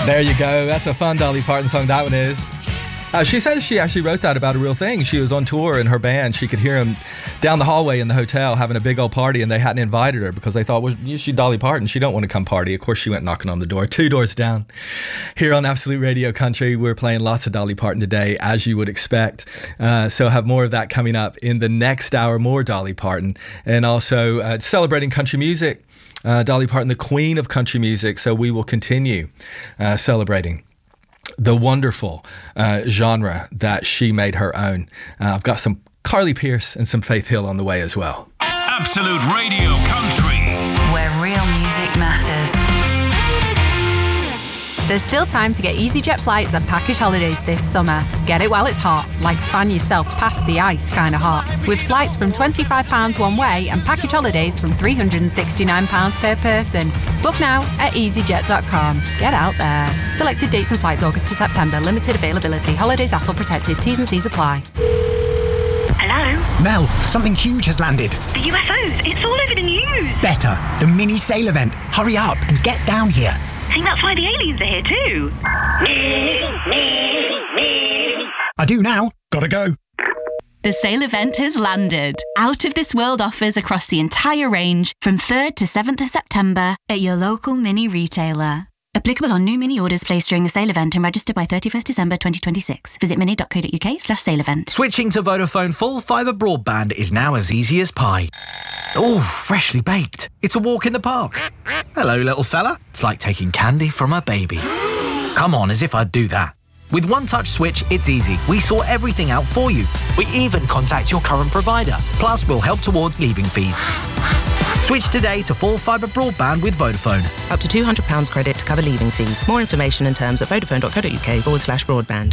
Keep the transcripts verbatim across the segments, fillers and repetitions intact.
There you go. That's a fun Dolly Parton song, that one is. Uh, she says she actually wrote that about a real thing. She was on tour in her band. She could hear him down the hallway in the hotel having a big old party, and they hadn't invited her because they thought, well, she's Dolly Parton. She don't want to come party. Of course, she went knocking on the door, two doors down. Here on Absolute Radio Country, we're playing lots of Dolly Parton today, as you would expect. Uh, so have more of that coming up in the next hour, more Dolly Parton. And also uh, celebrating country music. Uh, Dolly Parton, the queen of country music. So we will continue uh, celebrating the wonderful uh, genre that she made her own. Uh, I've got some Carly Pearce and some Faith Hill on the way as well. Absolute Radio Country, where real music matters. There's still time to get EasyJet flights and package holidays this summer. Get it while it's hot, like fan yourself past the ice kind of hot. With flights from twenty-five pounds one way and package holidays from three hundred sixty-nine pounds per person. Book now at easyjet dot com. Get out there. Selected dates and flights August to September. Limited availability. Holidays A T L protected. T's and C's apply. Hello? Mel, something huge has landed. The U F Os. It's all over the news. Better. The mini sail event. Hurry up and get down here. I think that's why the aliens are here too. I do now. Gotta go. The sale event has landed. Out of this world offers across the entire range from third to seventh of September at your local mini retailer. Applicable on new mini orders placed during the sale event and registered by thirty-first December twenty twenty-six. Visit mini dot co dot uk slash sale event. Switching to Vodafone full fibre broadband is now as easy as pie. Oh, freshly baked. It's a walk in the park. Hello, little fella. It's like taking candy from a baby. Come on, as if I'd do that. With One Touch Switch, it's easy. We sort everything out for you. We even contact your current provider. Plus, we'll help towards leaving fees. Switch today to full fibre broadband with Vodafone. Up to two hundred pounds credit to cover leaving fees. More information and terms at vodafone dot co dot uk forward slash broadband.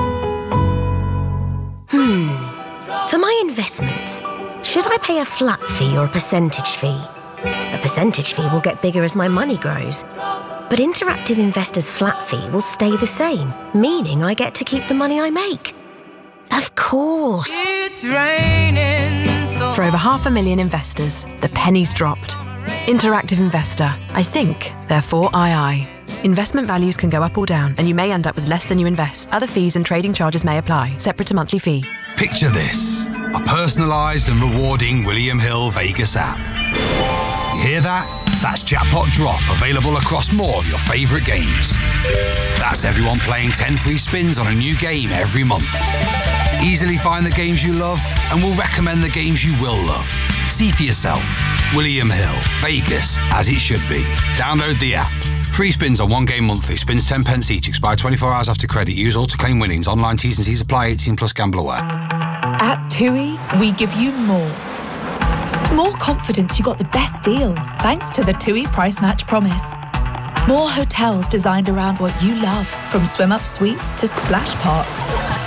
Hmm. For my investments, should I pay a flat fee or a percentage fee? A percentage fee will get bigger as my money grows. But Interactive Investor's flat fee will stay the same, meaning I get to keep the money I make. Of course. It's raining. So For over half a million investors, the penny's dropped. Interactive Investor. I think, therefore I I. Investment values can go up or down, and you may end up with less than you invest. Other fees and trading charges may apply, separate to monthly fee. Picture this, a personalised and rewarding William Hill Vegas app. You hear that? That's Jackpot Drop, available across more of your favourite games. That's everyone playing ten free spins on a new game every month. Easily find the games you love, and we'll recommend the games you will love. See for yourself. William Hill, Vegas, as it should be. Download the app. Free spins on one game monthly. Spins ten pence each. Expire twenty-four hours after credit. Use all to claim winnings. Online T's and C's apply. eighteen plus gamble aware. At TUI, we give you more. More confidence you got the best deal, thanks to the TUI Price Match Promise. More hotels designed around what you love, from swim-up suites to splash parks.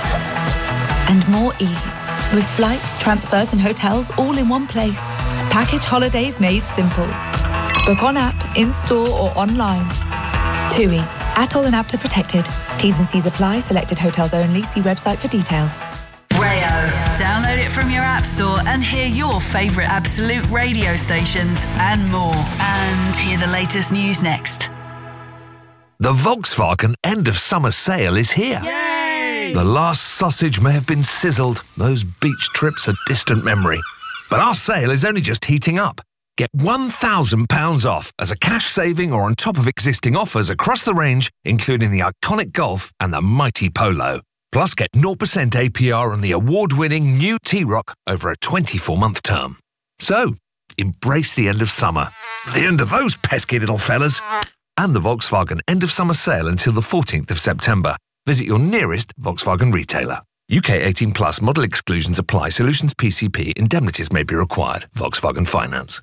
And more ease, with flights, transfers and hotels all in one place. Package holidays made simple. Book on app, in-store or online. TUI, Atoll and A P T A protected. T's and C's apply. Selected hotels only. See website for details. Rayo. Download it from your app store and hear your favourite Absolute radio stations and more. And hear the latest news next. The Volkswagen end of summer sale is here. Yay! The last sausage may have been sizzled. Those beach trips are distant memory. But our sale is only just heating up. Get one thousand pounds off as a cash saving or on top of existing offers across the range, including the iconic Golf and the mighty Polo. Plus, get zero percent A P R on the award-winning new T-Roc over a twenty-four month term. So, embrace the end of summer. The end of those pesky little fellas. And the Volkswagen end of summer sale until the fourteenth of September. Visit your nearest Volkswagen retailer. U K eighteen plus model exclusions apply. Solutions P C P. Indemnities may be required. Volkswagen Finance.